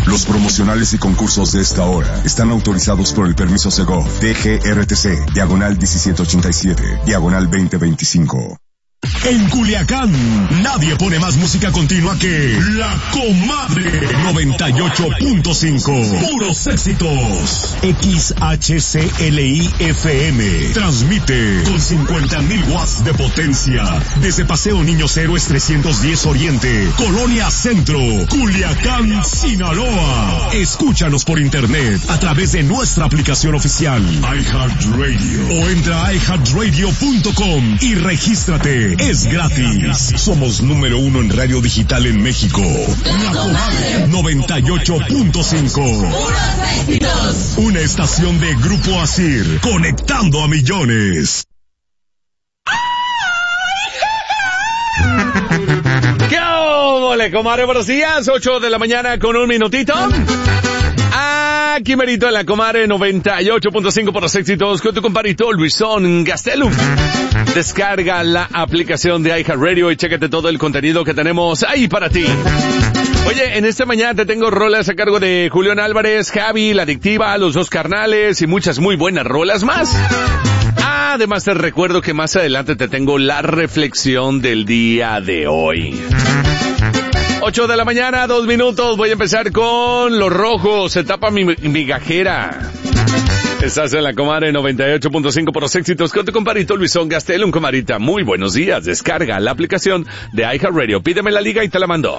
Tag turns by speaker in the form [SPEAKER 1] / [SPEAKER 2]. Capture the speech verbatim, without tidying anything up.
[SPEAKER 1] Los promocionales y concursos de esta hora están autorizados por el permiso Segov D G R T C, diagonal diecisiete ochenta y siete, diagonal veinte veinticinco.
[SPEAKER 2] En Culiacán, nadie pone más música continua que La Comadre noventa y ocho punto cinco. Puros éxitos. X H C L I F M. Transmite con cincuenta mil watts de potencia. Desde Paseo Niños Héroes trescientos diez Oriente, Colonia Centro, Culiacán, Sinaloa. Escúchanos por internet a través de nuestra aplicación oficial iHeartRadio o entra a i heart radio punto com y regístrate. Es gratis. Somos número uno en radio digital en México. La Comadre noventa y ocho punto cinco. Una estación de Grupo Asir, conectando a millones.
[SPEAKER 3] ¿Qué ole, comadre? Buenos días, ocho de la mañana con un minutito. Aquí merito en La Comadre noventa y ocho punto cinco por los éxitos con tu compadrito Luisón Gastelum. Descarga la aplicación de iHeartRadio y chécate todo el contenido que tenemos ahí para ti. Oye, en esta mañana te tengo rolas a cargo de Julián Álvarez, Javi, La Adictiva, Los Dos Carnales y muchas muy buenas rolas más. Además te recuerdo que más adelante te tengo la reflexión del día de hoy. ocho de la mañana, dos minutos. Voy a empezar con Los Rojos. Se tapa mi migajera. Estás en La Comadre noventa y ocho punto cinco por los éxitos con tu compadrito Luisón Gastelum. Comadrita, muy buenos días. Descarga la aplicación de iHeartRadio. Pídeme la liga y te la mando.